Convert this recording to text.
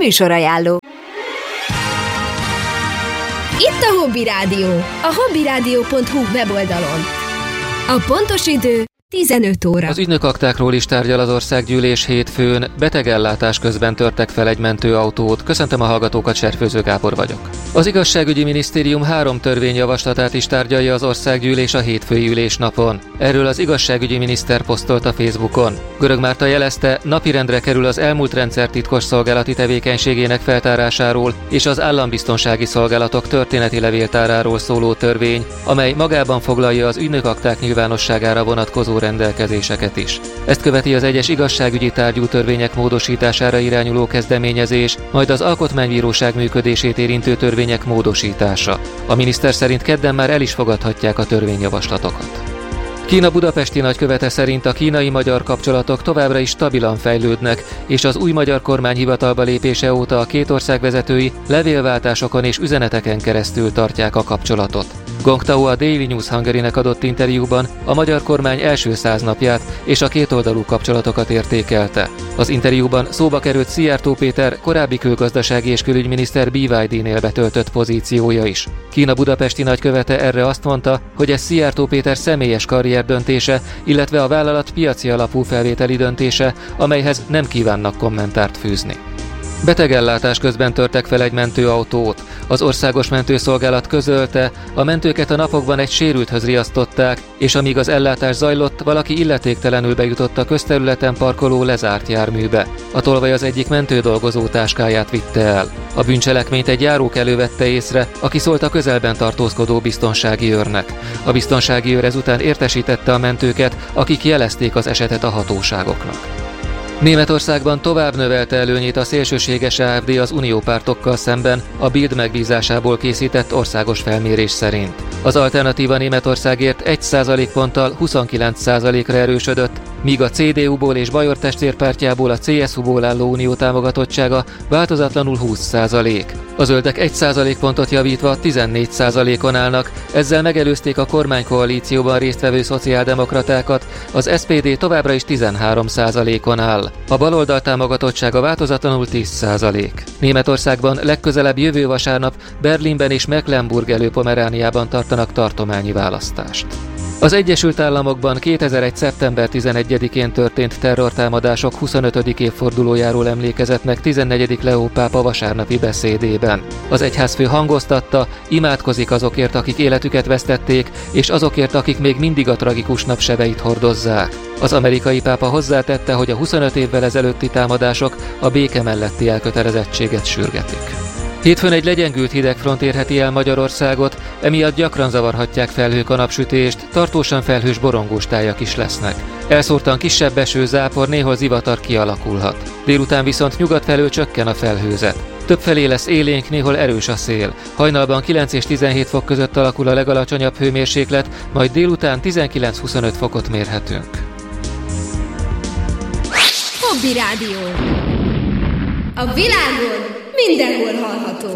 Műsorajánló. Itt a Hobby Rádió, a hobbyradio.hu weboldalon. A pontos idő 15 óra. Az ügynökaktákról is tárgyal az országgyűlés hétfőn. Betegellátás közben törtek fel egy mentőautót. Köszöntöm a hallgatókat, Serfőző Gábor vagyok. Az igazságügyi minisztérium 3 törvényjavaslatát is tárgyalja az országgyűlés a hétfői ülésnapon. Erről az igazságügyi miniszter posztolt a Facebookon. Görög Márta jelezte, napirendre kerül az elmúlt rendszertitkos szolgálati tevékenységének feltárásáról és az állambiztonsági szolgálatok történeti levéltáráról szóló törvény, amely magában foglalja az ügynökakták nyilvánosságára vonatkozó rendelkezéseket is. Ezt követi az egyes igazságügyi tárgyú törvények módosítására irányuló kezdeményezés, majd az Alkotmánybíróság működését érintő törvények módosítása. A miniszter szerint kedden már el is fogadhatják a törvényjavaslatokat. Kína budapesti nagykövete szerint a kínai-magyar kapcsolatok továbbra is stabilan fejlődnek, és az új magyar kormány hivatalba lépése óta a két ország vezetői levélváltásokon és üzeneteken keresztül tartják a kapcsolatot. Gong Tao a Daily News Hungary-nek adott interjúban a magyar kormány első 100 napját és a kétoldalú kapcsolatokat értékelte. Az interjúban szóba került Szijjártó Péter korábbi külgazdasági és külügyminiszter BYD-nél betöltött pozíciója is. Kína budapesti nagykövete erre azt mondta, hogy ez Szijjártó Péter személyes karrierdöntése, illetve a vállalat piaci alapú felvételi döntése, amelyhez nem kívánnak kommentárt fűzni. Betegellátás közben törtek fel egy mentőautót. Az Országos Mentőszolgálat közölte, a mentőket a napokban egy sérülthöz riasztották, és amíg az ellátás zajlott, valaki illetéktelenül bejutott a közterületen parkoló lezárt járműbe. A tolvaj az egyik mentődolgozó táskáját vitte el. A bűncselekményt egy járókelő vette észre, aki szólt a közelben tartózkodó biztonsági őrnek. A biztonsági őr ezután értesítette a mentőket, akik jelezték az esetet a hatóságoknak. Németországban tovább növelte előnyét a szélsőséges AfD az uniópártokkal szemben a Bild megbízásából készített országos felmérés szerint. Az Alternatíva Németországért 1 ponttal 29%-ra erősödött, míg a CDU-ból és Bajor testvérpártjából a CSU-ból álló unió támogatottsága változatlanul 20%. A zöldek 1 pontot javítva 14%-on állnak, ezzel megelőzték a kormánykoalícióban résztvevő szociáldemokratákat, az SPD továbbra is 13%-on áll. A baloldal támogatottsága változatlanul 10%. Németországban legközelebb jövő vasárnap Berlinben és Mecklenburg-Előpomerániában tartanak tartományi választást. Az Egyesült Államokban 2001. szeptember 11-én történt terrortámadások 25. évfordulójáról emlékezett meg 14. Leó pápa vasárnapi beszédében. Az egyházfő hangoztatta, imádkozik azokért, akik életüket vesztették, és azokért, akik még mindig a tragikus nap sebeit hordozzák. Az amerikai pápa hozzátette, hogy a 25 évvel ezelőtti támadások a béke melletti elkötelezettséget sürgetik. Hétfőn egy legyengült hidegfront érheti el Magyarországot, emiatt gyakran zavarhatják felhők a napsütést, tartósan felhős borongós tájak is lesznek. Elszórtan kisebb eső, zápor, néhol zivatar kialakulhat. Délután viszont nyugat felől csökken a felhőzet. Többfelé lesz élénk, néhol erős a szél. Hajnalban 9 és 17 fok között alakul a legalacsonyabb hőmérséklet, majd délután 19-25 fokot mérhetünk. Hobby Rádió. A világon mindenhol hallható.